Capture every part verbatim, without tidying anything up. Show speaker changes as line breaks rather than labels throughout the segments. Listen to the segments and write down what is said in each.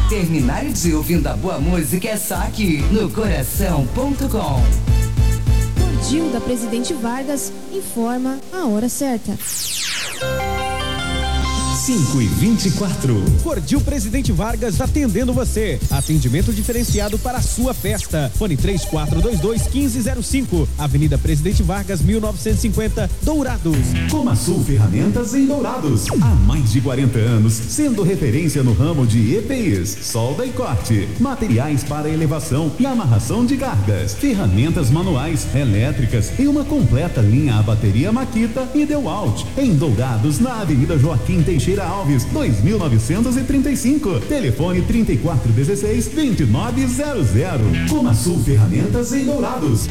Terminar o dia ouvindo a boa música é só aqui no coração ponto com.
Cordil da Presidente Vargas informa a hora certa.
cinco e vinte e quatro.
Cordil Presidente Vargas atendendo você. Atendimento diferenciado para a sua festa. Fone três quatro dois dois, um cinco zero cinco. Avenida Presidente Vargas, mil novecentos e cinquenta, Dourados.
Comasul Ferramentas em Dourados. Há mais de quarenta anos, sendo referência no ramo de E P Is, solda e corte, materiais para elevação e amarração de cargas, ferramentas manuais, elétricas e uma completa linha a bateria Makita e Dewalt. Em Dourados, na Avenida Joaquim Teixeira Alves, dois mil novecentos e trinta e cinco. Telefone trinta e quatro dezesseis, vinte e nove zero zero. Comasul Ferramentas em Dourados.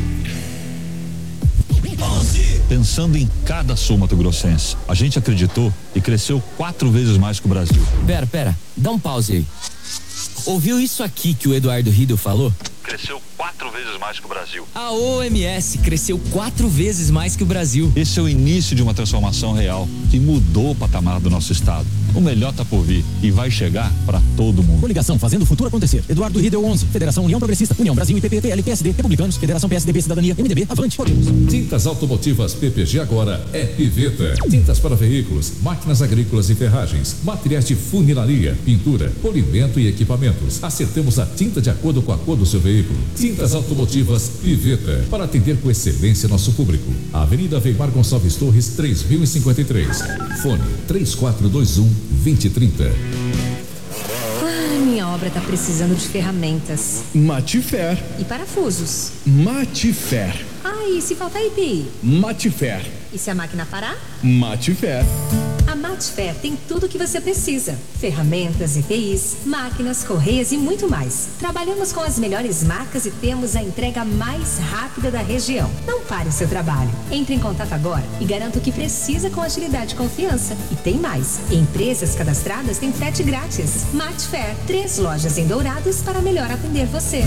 Pensando em cada sul mato-grossense, a gente acreditou e cresceu quatro vezes mais que o Brasil.
Pera, pera, dá um pause aí. Ouviu isso aqui que o Eduardo Riedel falou?
Cresceu quatro vezes mais que o Brasil.
A O M S cresceu quatro vezes mais que o Brasil.
Esse é o início de uma transformação real que mudou o patamar do nosso estado. O melhor tá por vir e vai chegar para todo mundo.
Coligação fazendo o futuro acontecer. Eduardo Riedel onze, Federação União Progressista, União Brasil I P P, P L, P S D, Republicanos, Federação P S D B, Cidadania, M D B, Avante, Podemos.
Tintas automotivas P P G agora é Piveta. Tintas para veículos, máquinas agrícolas e ferragens, materiais de funilaria, pintura, polimento e equipamentos. Acertamos a tinta de acordo com a cor do seu veículo. Tintas automotivas Piveta, para atender com excelência nosso público. Avenida Weimar Gonçalves Torres, três mil e cinquenta e três. Fone três quatro dois um, dois zero três zero.
Ah, minha obra tá precisando de ferramentas.
Matifer.
E parafusos.
Matifer.
Ah, e se faltar I P I?
Matifer.
E se a máquina parar?
Matifer.
A Matifer tem tudo o que você precisa. Ferramentas, E P Is, máquinas, correias e muito mais. Trabalhamos com as melhores marcas e temos a entrega mais rápida da região. Não pare o seu trabalho. Entre em contato agora e garanta o que precisa com agilidade e confiança. E tem mais. Empresas cadastradas têm frete grátis. Matifer, três lojas em Dourados para melhor atender você.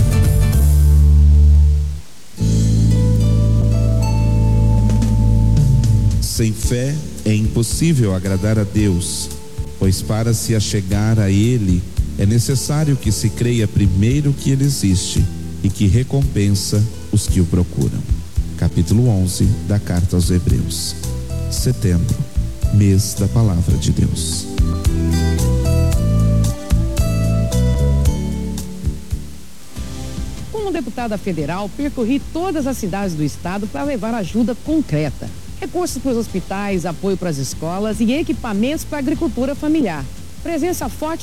Sem fé é impossível agradar a Deus, pois para se achegar a Ele é necessário que se creia primeiro que Ele existe e que recompensa os que o procuram. Capítulo onze da Carta aos Hebreus. Setembro, mês da Palavra de Deus.
Como deputada federal, percorri todas as cidades do estado para levar ajuda concreta. Recursos para os hospitais, apoio para as escolas e equipamentos para a agricultura familiar. Presença forte